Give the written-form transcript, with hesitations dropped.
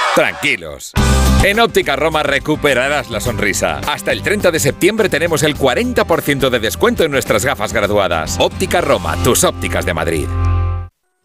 Tranquilos. En Óptica Roma recuperarás la sonrisa. Hasta el 30 de septiembre tenemos el 40% de descuento en nuestras gafas graduadas. Óptica Roma, tus ópticas de Madrid.